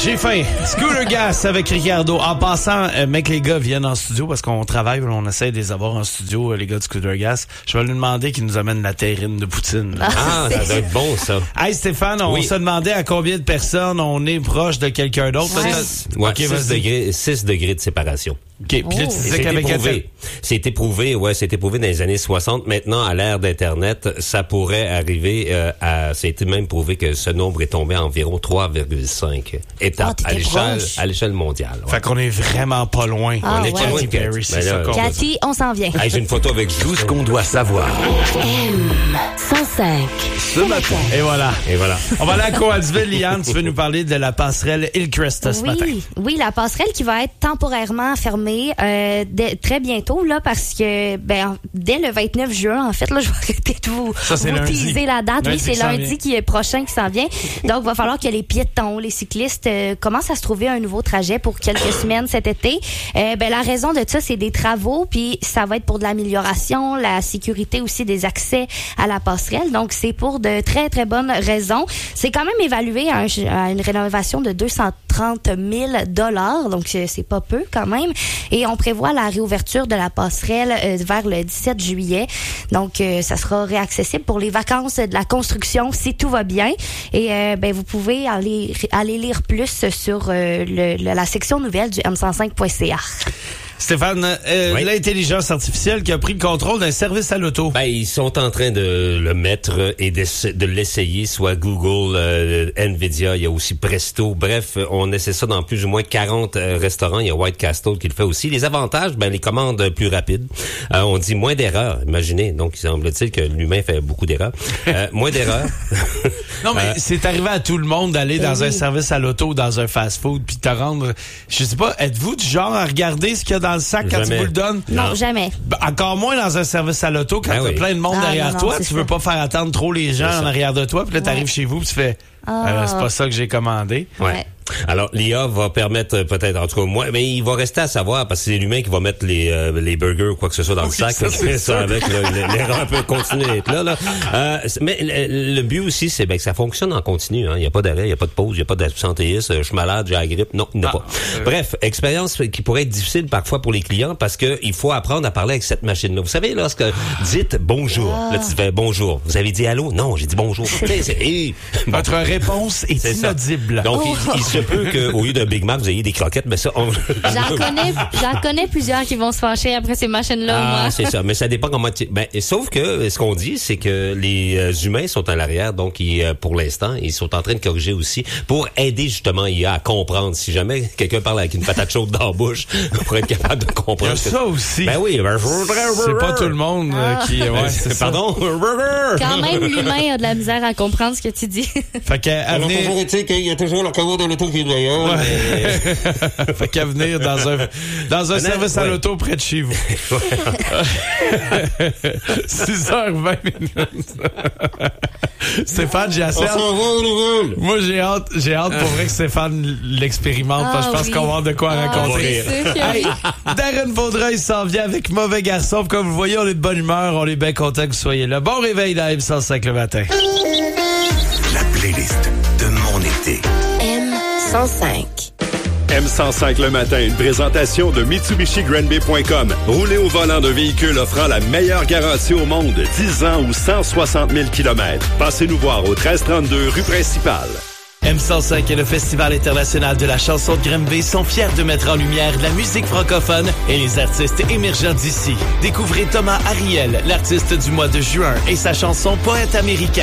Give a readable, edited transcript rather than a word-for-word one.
J'ai faim. Scooter Gas avec Ricardo. En passant, mec, les gars viennent en studio parce qu'on travaille, on essaie de les avoir en studio, les gars de Scooter Gas. Je vais lui demander qu'ils nous amènent la terrine de poutine. Ah, ça doit être bon, ça. Hey, Stéphane, on se demandait à combien de personnes on est proche de quelqu'un d'autre. Ouais, okay, 6 degrés de séparation. OK. Puis là, tu disais qu'avec c'est éprouvé dans les années 60. Maintenant, à l'ère d'Internet, ça pourrait arriver ça a été même prouvé que ce nombre est tombé à environ 3,5 étapes à l'échelle mondiale. Ouais. Fait qu'on est vraiment pas loin. On est pas loin de Perry, c'est ça qu'on Cathy, on s'en vient. Hey, j'ai une photo avec tout ce qu'on doit savoir. M105. Ce matin. Et voilà. On va aller à Coatesville. Liane, tu veux nous parler de la passerelle Hillcrest ce matin? Oui, la passerelle qui va être temporairement fermée très bientôt, là, parce que dès le 29 juin, en fait, là, je vais arrêter de vous teaser la date. Oui, c'est lundi prochain qui s'en vient. Donc, il va falloir que les piétons, les cyclistes commencent à se trouver un nouveau trajet pour quelques semaines cet été. La raison de ça, c'est des travaux, puis ça va être pour de l'amélioration, la sécurité aussi des accès à la passerelle. Donc, c'est pour de très, très bonnes raisons. C'est quand même évalué à une rénovation de 230 000 $. Donc, c'est pas peu quand même. Et on prévoit la réouverture de la passerelle vers le 17 juillet. Donc, ça sera réaccessible pour les vacances de la construction si tout va bien. Et vous pouvez aller lire plus sur la section nouvelle du m105.ca. Stéphane, l'intelligence artificielle qui a pris le contrôle d'un service à l'auto. Ils sont en train de le mettre et de l'essayer, soit Google, Nvidia, il y a aussi Presto. Bref, on essaie ça dans plus ou moins 40 restaurants. Il y a White Castle qui le fait aussi. Les avantages, les commandes plus rapides. On dit moins d'erreurs, imaginez. Donc, il semble-t-il que l'humain fait beaucoup d'erreurs. Moins d'erreurs. Non, mais c'est arrivé à tout le monde d'aller dans un service à l'auto, dans un fast-food, puis te rendre... Je sais pas, êtes-vous du genre à regarder ce qu'il y a dans le sac quand tu vous le donnes? Non, jamais. Encore moins dans un service à l'auto quand t'as plein de monde derrière toi. Tu veux pas faire attendre trop les gens en arrière de toi. Puis là, t'arrives chez vous puis tu fais c'est pas ça que j'ai commandé. Ouais. Alors, l'IA va permettre peut-être, en tout cas moi, mais il va rester à savoir parce que c'est l'humain qui va mettre les burgers ou quoi que ce soit dans le sac. Ça avec l'erreur peut continuer d'être là. Mais le but aussi, c'est que ça fonctionne en continu. Il n'y a pas d'arrêt, il n'y a pas de pause, il n'y a pas d'absentéisme. Je suis malade, j'ai la grippe. Non, il n'y en a pas. Bref, expérience qui pourrait être difficile parfois pour les clients parce que il faut apprendre à parler avec cette machine-là. Vous savez, lorsque dites bonjour, là tu fais bonjour. Vous avez dit allô? Non, j'ai dit bonjour. Votre réponse est inaudible. Donc, il se peut qu'au lieu d'un Big Mac, vous ayez des croquettes, mais ça... J'en connais plusieurs qui vont se fâcher après ces machines-là. Moi. C'est ça, mais ça dépend comment... sauf que ce qu'on dit, c'est que les humains sont à l'arrière, donc pour l'instant, ils sont en train de corriger aussi pour aider justement IA à comprendre. Si jamais quelqu'un parle avec une patate chaude dans la bouche, pour être capable de comprendre. Il y a ça aussi. Oui, c'est pas tout le monde qui... Pardon? Quand même, l'humain a de la misère à comprendre ce que tu dis. Fait qu'à venir... Il y a toujours le commande de l'auto qui est d'ailleurs. Fait qu'à venir dans un service à l'auto près de chez vous. 6h20. Stéphane, j'ai assez hâte. Moi, j'ai hâte pour vrai que Stéphane l'expérimente parce que je pense qu'on va avoir de quoi raconter. Hey, Darren Vaudreuil s'en vient avec Mauvais Garçon. Comme vous voyez, on est de bonne humeur. On est bien content que vous soyez là. Bon réveil dans M105 le matin. La playlist de mon été. M105. M105 le matin, une présentation de MitsubishiGrandBay.com. Roulez au volant d'un véhicule offrant la meilleure garantie au monde, 10 ans ou 160 000 km. Passez nous voir au 1332 rue principale. M105 et le Festival international de la chanson de Granby sont fiers de mettre en lumière la musique francophone et les artistes émergents d'ici. Découvrez Thomas Ariel, l'artiste du mois de juin, et sa chanson Poète américain.